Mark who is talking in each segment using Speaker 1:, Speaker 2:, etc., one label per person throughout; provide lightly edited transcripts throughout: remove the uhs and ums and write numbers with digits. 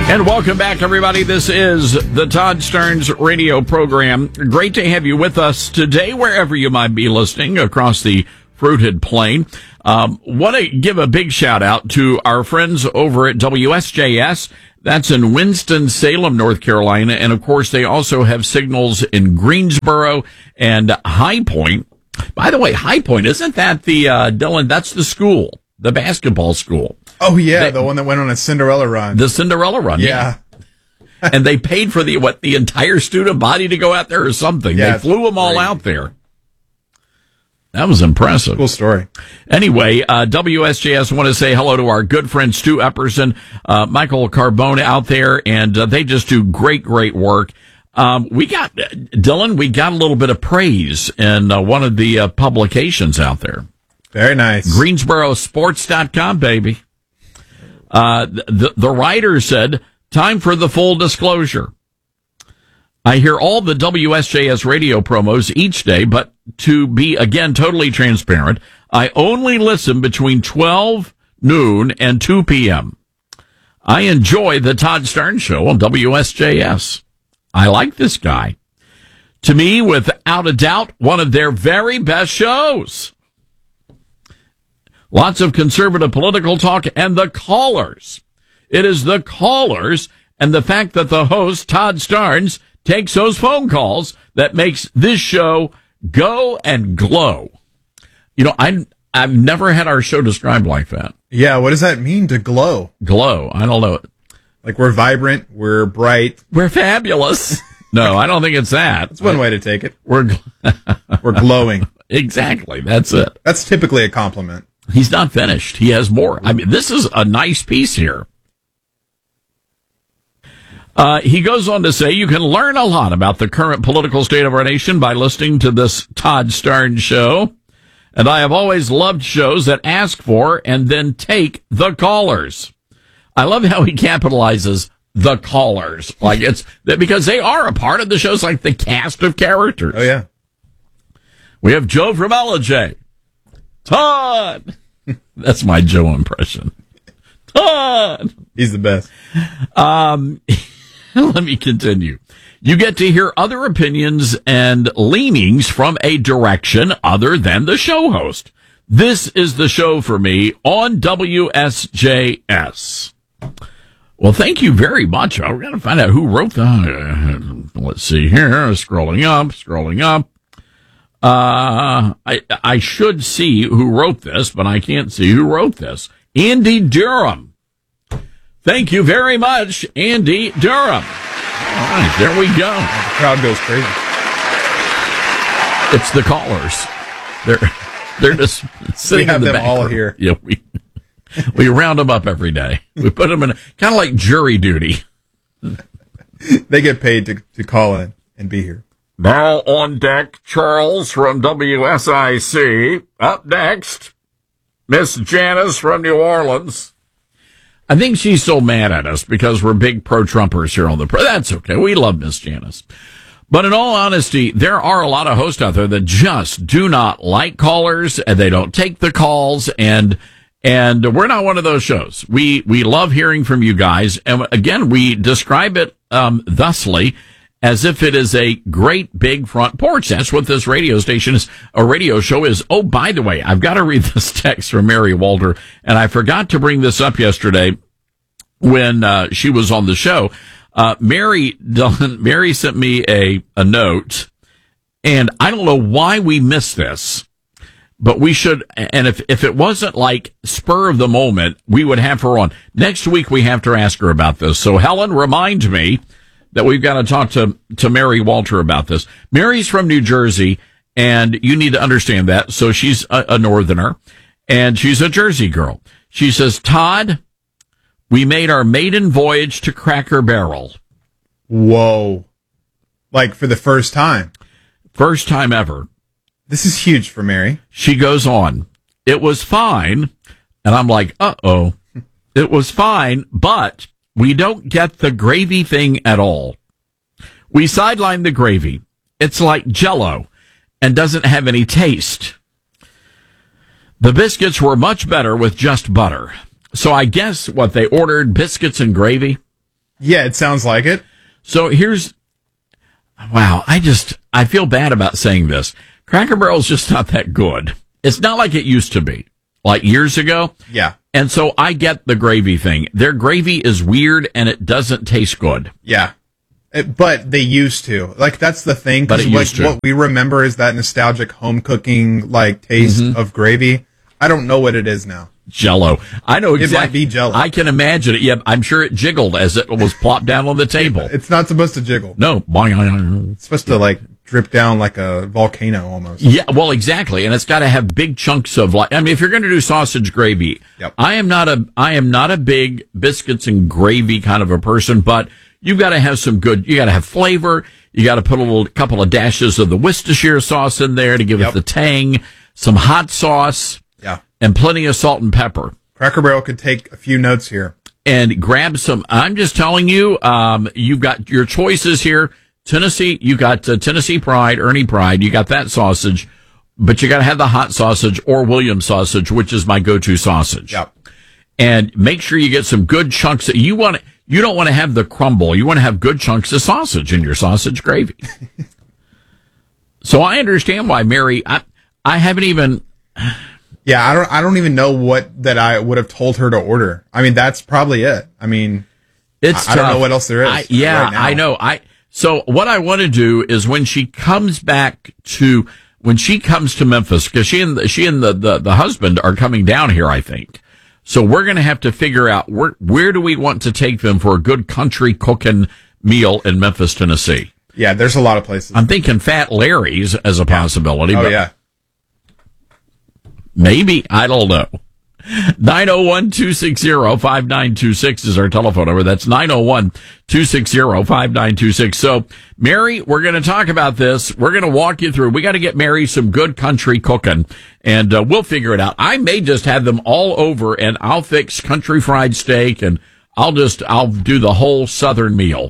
Speaker 1: And welcome back, everybody. This is the Todd Starnes radio program. Great to have you with us today, wherever you might be listening across the fruited plain. Want to give a big shout out to our friends over at WSJS. That's in Winston-Salem, North Carolina. And of course, they also have signals in Greensboro and High Point. By the way, High Point, isn't that the, Dylan, that's the school, the basketball school.
Speaker 2: Oh, yeah, the one that went on a Cinderella run.
Speaker 1: The Cinderella run, yeah. And they paid for the entire student body to go out there or something.
Speaker 2: Yeah,
Speaker 1: they flew them all out there. That was impressive.
Speaker 2: Cool story.
Speaker 1: Anyway, WSJS, want to say hello to our good friend Stu Epperson, Michael Carbone out there, and they just do great work. We got a little bit of praise in one of the publications out there.
Speaker 2: Very nice.
Speaker 1: GreensboroSports.com, baby. The writer said, time for the full disclosure. I hear all the WSJS radio promos each day, but to be, again, totally transparent, I only listen between 12 noon and 2 p.m. I enjoy the Todd Starnes Show on WSJS. I like this guy. To me, without a doubt, one of their very best shows. Lots of conservative political talk and the callers. It is the callers and the fact that the host, Todd Starnes, takes those phone calls that makes this show go and glow. You know, I've never had our show described like that.
Speaker 2: Yeah, what does that mean to glow?
Speaker 1: Glow. I don't know.
Speaker 2: Like we're vibrant, we're bright.
Speaker 1: We're fabulous. No, I don't think it's that.
Speaker 2: That's one way to take it.
Speaker 1: We're
Speaker 2: glowing.
Speaker 1: Exactly. That's it.
Speaker 2: That's typically a compliment.
Speaker 1: He's not finished. He has more. I mean, this is a nice piece here. He goes on to say, you can learn a lot about the current political state of our nation by listening to this Todd Starnes show. And I have always loved shows that ask for and then take the callers. I love how he capitalizes the callers. Like it's because they are a part of the show's like the cast of characters.
Speaker 2: Oh, yeah.
Speaker 1: We have Joe from LJ. Todd! That's my Joe impression. Todd!
Speaker 2: He's the best.
Speaker 1: Let me continue. You get to hear other opinions and leanings from a direction other than the show host. This is the show for me on WSJS. Well, thank you very much. We're going to find out who wrote the... let's see here. Scrolling up. I should see who wrote this, but I can't see who wrote this. Andy Durham. Thank you very much, Andy Durham. All right, there we go.
Speaker 2: The crowd goes crazy.
Speaker 1: It's the callers. They're just sitting in the back. We have them
Speaker 2: all here.
Speaker 1: Yeah, we round them up every day. We put them in kind of like jury duty.
Speaker 2: They get paid to call in and be here.
Speaker 1: Now on deck, Charles from WSIC. Up next, Miss Janice from New Orleans. I think she's so mad at us because we're big pro-Trumpers here on the That's okay. We love Miss Janice. But in all honesty, there are a lot of hosts out there that just do not like callers and they don't take the calls and we're not one of those shows. We love hearing from you guys. And again, we describe it, thusly as if it is a great big front porch. That's what this radio station is, a radio show is. Oh, by the way, I've got to read this text from Mary Walter, and I forgot to bring this up yesterday when she was on the show. Mary sent me a note, and I don't know why we missed this, but we should, and if it wasn't like spur of the moment, we would have her on. Next week we have to ask her about this. So Helen, remind me that we've got to talk to Mary Walter about this. Mary's from New Jersey, and you need to understand that. So she's a northerner, and she's a Jersey girl. She says, Todd, we made our maiden voyage to Cracker Barrel.
Speaker 2: Whoa. Like for the first time?
Speaker 1: First time ever.
Speaker 2: This is huge for Mary.
Speaker 1: She goes on, it was fine. And I'm like, uh-oh. It was fine, but we don't get the gravy thing at all. We sideline the gravy. It's like Jell-O and doesn't have any taste. The biscuits were much better with just butter. So I guess what they ordered, biscuits and gravy.
Speaker 2: Yeah, it sounds like it.
Speaker 1: So wow, I feel bad about saying this. Cracker Barrel's just not that good. It's not like it used to be, like years ago.
Speaker 2: Yeah.
Speaker 1: And so I get the gravy thing. Their gravy is weird and it doesn't taste good.
Speaker 2: Yeah. But they used to. Like, that's the thing.
Speaker 1: But it used to.
Speaker 2: What we remember is that nostalgic home cooking, like, taste of gravy. I don't know what it is now.
Speaker 1: Jell-O. I know exactly.
Speaker 2: It might be Jell-O.
Speaker 1: I can imagine it. Yeah, I'm sure it jiggled as it was plopped down on the table.
Speaker 2: It's not supposed to jiggle.
Speaker 1: No.
Speaker 2: It's supposed to, like, drip down like a volcano almost.
Speaker 1: Yeah, well, exactly. And it's got to have big chunks of, like, I mean, if you're going to do sausage gravy,
Speaker 2: Yep.
Speaker 1: I am not a big biscuits and gravy kind of a person, but you've got to have you got to have flavor. You got to put a couple of dashes of the Worcestershire sauce in there to give it the tang, some hot sauce.
Speaker 2: Yeah.
Speaker 1: And plenty of salt and pepper.
Speaker 2: Cracker Barrel could take a few notes here.
Speaker 1: And grab some. I'm just telling you, you've got your choices here. Tennessee, you got Tennessee Pride, Ernie Pride. You got that sausage, but you got to have the hot sausage or Williams sausage, which is my go-to sausage.
Speaker 2: Yep.
Speaker 1: And make sure you get some good chunks. You don't want to have the crumble. You want to have good chunks of sausage in your sausage gravy. So I understand why Mary. I haven't even.
Speaker 2: Yeah, I don't even know what that I would have told her to order. I mean, that's probably it. I mean, I don't know what else there is.
Speaker 1: right now. I know. So what I want to do is when she comes to Memphis, because she and the husband are coming down here, I think. So we're going to have to figure out where do we want to take them for a good country cooking meal in Memphis, Tennessee.
Speaker 2: Yeah, there's a lot of places.
Speaker 1: I'm thinking Fat Larry's as a possibility.
Speaker 2: Oh,
Speaker 1: but
Speaker 2: yeah.
Speaker 1: Maybe. I don't know. 901-260-5926 is our telephone number. That's 901-260-5926. So, Mary, we're going to talk about this. We're going to walk you through. We got to get Mary some good country cooking, and we'll figure it out. I may just have them all over, and I'll fix country fried steak, and I'll do the whole Southern meal.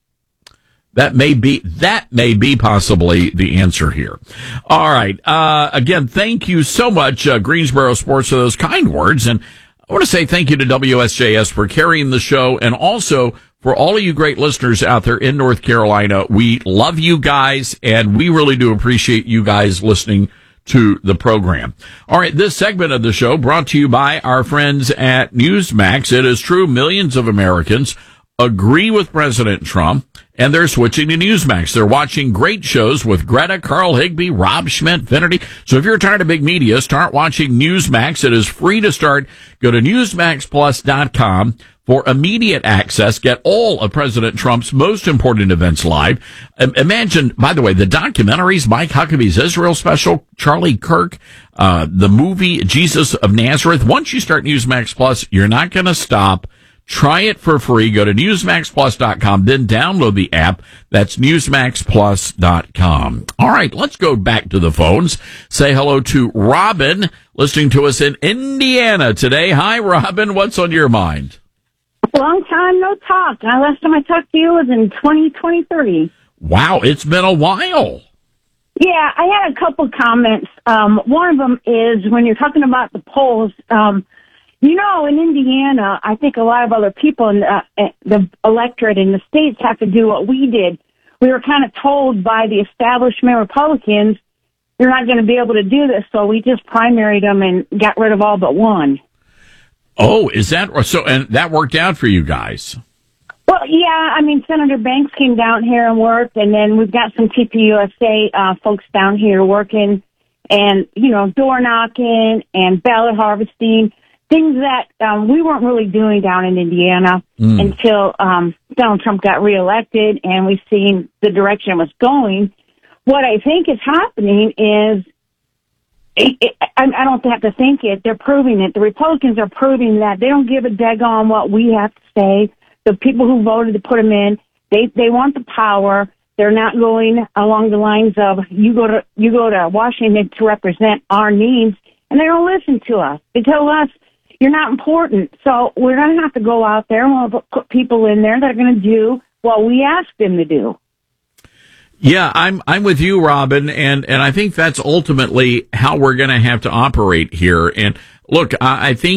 Speaker 1: That may be possibly the answer here. All right. Again, thank you so much, Greensboro Sports, for those kind words. And I want to say thank you to WSJS for carrying the show, and also for all of you great listeners out there in North Carolina. We love you guys, and we really do appreciate you guys listening to the program. All right. This segment of the show brought to you by our friends at Newsmax. It is true. Millions of Americans agree with President Trump, and they're switching to Newsmax. They're watching great shows with Greta, Carl Higbee, Rob Schmidt, Finnerty. So if you're tired of big media, start watching Newsmax. It is free to start. Go to NewsmaxPlus.com for immediate access. Get all of President Trump's most important events live. Imagine, by the way, the documentaries, Mike Huckabee's Israel special, Charlie Kirk, the movie Jesus of Nazareth. Once you start Newsmax Plus, you're not going to stop. Try it for free. Go to NewsmaxPlus.com, then download the app. That's NewsmaxPlus.com. All right, let's go back to the phones. Say hello to Robin, listening to us in Indiana today. Hi, Robin. What's on your mind?
Speaker 3: Long time no talk. Last time I talked to you was in 2023.
Speaker 1: Wow, it's been a while.
Speaker 3: Yeah, I had a couple comments. One of them is when you're talking about the polls, you know, in Indiana, I think a lot of other people in the electorate in the states have to do what we did. We were kind of told by the establishment Republicans, you're not going to be able to do this, so we just primaried them and got rid of all but one.
Speaker 1: Oh, is that so? And that worked out for you guys?
Speaker 3: Well, yeah. I mean, Senator Banks came down here and worked, and then we've got some TPUSA folks down here working, and door knocking and ballot harvesting. Things that we weren't really doing down in Indiana until Donald Trump got reelected, and we've seen the direction it was going. What I think is happening is, I don't have to think it, they're proving it. The Republicans are proving that they don't give a daggone what we have to say. The people who voted to put them in, they want the power. They're not going along the lines of, you go to Washington to represent our needs, and they don't listen to us. They tell us, you're not important. So we're going to have to go out there and we'll put people in there that are going to do what we ask them to do.
Speaker 1: Yeah, I'm with you, Robin, and I think that's ultimately how we're going to have to operate here. And look, I think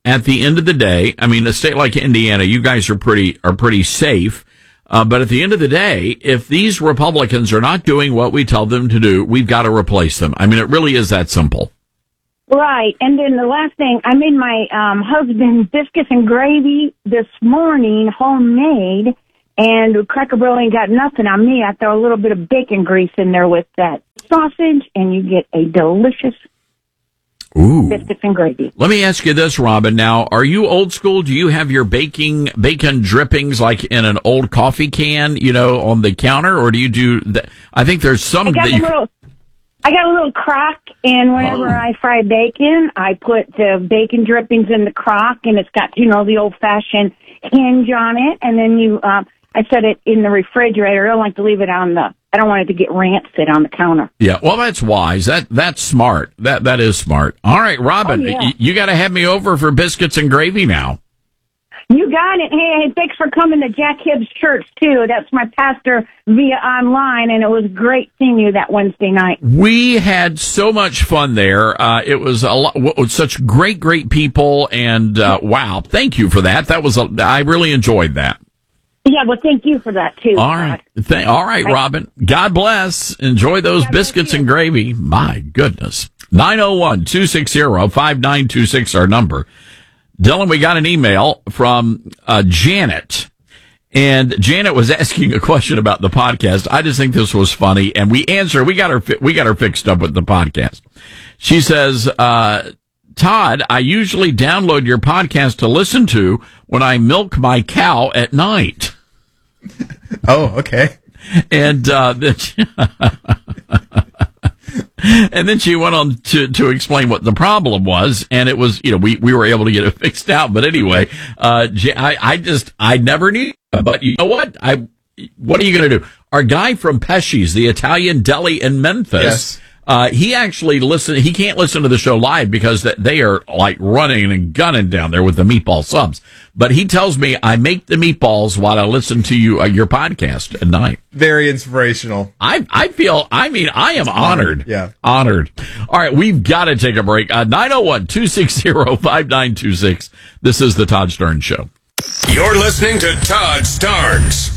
Speaker 1: at the end of the day, I mean, a state like Indiana, you guys are pretty safe. But at the end of the day, if these Republicans are not doing what we tell them to do, we've got to replace them. I mean, it really is that simple.
Speaker 3: Right. And then the last thing, I made my husband biscuits and gravy this morning, homemade, and Cracker Barrel ain't got nothing on me. I throw a little bit of bacon grease in there with that sausage, and you get a delicious biscuits and gravy.
Speaker 1: Let me ask you this, Robin. Now, are you old school? Do you have your bacon drippings like in an old coffee can, on the counter, or do you do that? I think there's some.
Speaker 3: I got a little crock, and whenever I fry bacon, I put the bacon drippings in the crock, and it's got, the old-fashioned hinge on it, and then I set it in the refrigerator. I don't like to leave it I don't want it to get rancid on the counter.
Speaker 1: Yeah, well, that's wise. That's smart. That is smart. All right, Robin, you got to have me over for biscuits and gravy now.
Speaker 3: You got it. Hey, thanks for coming to Jack Hibbs Church, too. That's my pastor via online, and it was great seeing you that Wednesday night.
Speaker 1: We had so much fun there. It was such great people, and wow, thank you for that. I really enjoyed that.
Speaker 3: Yeah, well, thank you for that, too.
Speaker 1: All right. All right, Robin. God bless. Enjoy those biscuits and gravy. My goodness. 901-260-5926, our number. Dylan, we got an email from Janet, and Janet was asking a question about the podcast. I just think this was funny, and we answered. We got her fixed up with the podcast. She says, Todd, I usually download your podcast to listen to when I milk my cow at night.
Speaker 2: Oh, okay.
Speaker 1: And and then she went on to explain what the problem was, and it was, we were able to get it fixed out. But anyway, I never knew. But you know what? What are you going to do? Our guy from Pesci's, the Italian deli in Memphis, he actually he can't listen to the show live because they are like running and gunning down there with the meatball subs. But he tells me I make the meatballs while I listen to your podcast at night.
Speaker 2: Very inspirational.
Speaker 1: I am honored.
Speaker 2: Yeah.
Speaker 1: Honored. All right, we've got to take a break. 901-260-5926. This is the Todd Starnes Show.
Speaker 4: You're listening to Todd Starnes.